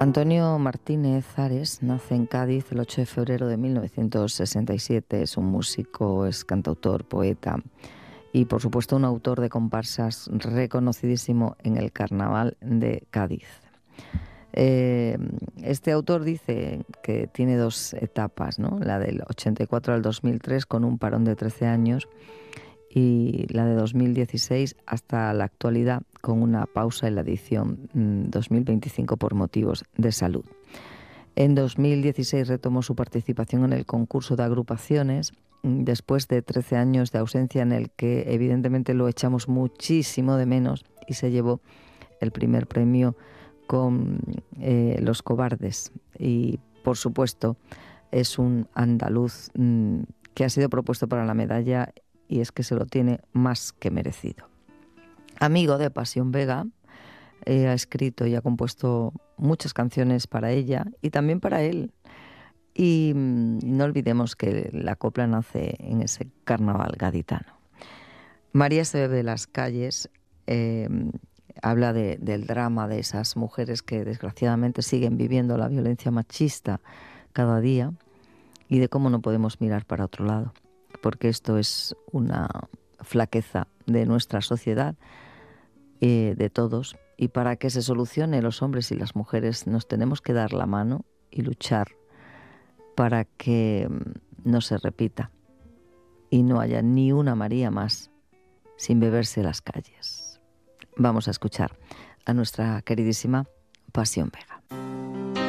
Antonio Martínez Ares nace en Cádiz el 8 de febrero de 1967. Es un músico, es cantautor, poeta y, por supuesto, un autor de comparsas reconocidísimo en el Carnaval de Cádiz. Este autor dice que tiene dos etapas, ¿no? La del 84 al 2003 con un parón de 13 años y la de 2016 hasta la actualidad con una pausa en la edición 2025 por motivos de salud. En 2016 retomó su participación en el concurso de agrupaciones después de 13 años de ausencia en el que evidentemente lo echamos muchísimo de menos, y se llevó el primer premio con Los Cobardes. Y por supuesto es un andaluz que ha sido propuesto para la medalla, y es que se lo tiene más que merecido. Amigo de Pasión Vega, ha escrito y ha compuesto muchas canciones para ella y también para él. Y no olvidemos que la copla nace en ese carnaval gaditano. María se bebe las calles, habla del drama de esas mujeres que desgraciadamente siguen viviendo la violencia machista cada día y de cómo no podemos mirar para otro lado, porque esto es una flaqueza de nuestra sociedad, de todos, y para que se solucione, los hombres y las mujeres nos tenemos que dar la mano y luchar para que no se repita y no haya ni una María más sin beberse las calles. Vamos a escuchar a nuestra queridísima Pasión Vega.